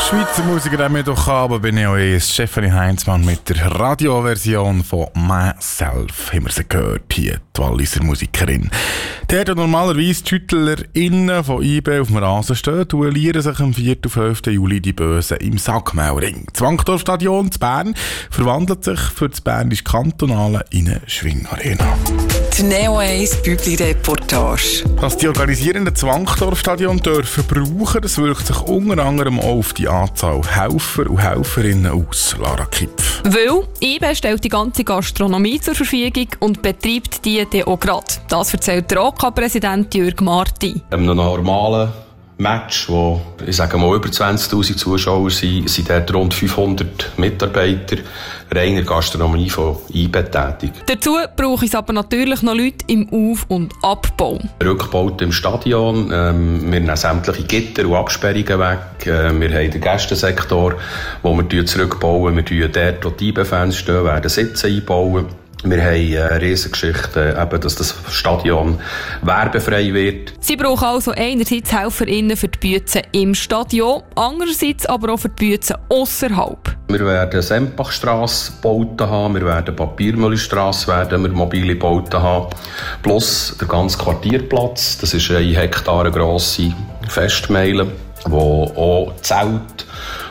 Schweizer Musiker haben wir doch, aber bin ich auch Stefanie Heinzmann mit der Radioversion von «Myself». Haben wir sie gehört, hier, die Walliser Musikerin. Die hat normalerweise die SchüttlerInnen von IB auf dem Rasen stehen, duellieren sich am 4. und 5. Juli die Bösen im Sackmaulring. Das Wankdorfstadion zu Bern verwandelt sich für das bernische Kantonale in eine Schwingarena. Die Neo 1 Bübli-Reportage. Dass die organisierenden Wankdorfstadion dürfen brauchen, das wirkt sich unter anderem auch auf die Anzahl Helfer und Helferinnen aus. Lara Kipf. Weil IB stellt die ganze Gastronomie zur Verfügung und betreibt die dann auch gerade. Das erzählt der OK-Präsident Jürg Marti. Einem normalen Match, wo ich sage mal über 20'000 Zuschauer sind dort rund 500 Mitarbeiter reiner Gastronomie von IB tätig. Dazu brauche es aber natürlich noch Leute im Auf- und Abbau. Rückbaut im Stadion, wir nehmen sämtliche Gitter und Absperrungen weg, wir haben den Gästensektor, wo wir zurückbauen, wir dort, wo die IB-Fans stehen, werden Sitze einbauen. Wir haben eine Riesengeschichte, dass das Stadion werbefrei wird. Sie brauchen also einerseits HelferInnen für die Büzen im Stadion, andererseits aber auch für die Büzen ausserhalb. Wir werden Sempachstrasse Bauten haben, wir werden Papiermüllstrasse mobile Bauten haben, plus der ganze Quartierplatz, das ist 1 Hektar grosse Festmeile, wo auch Zelt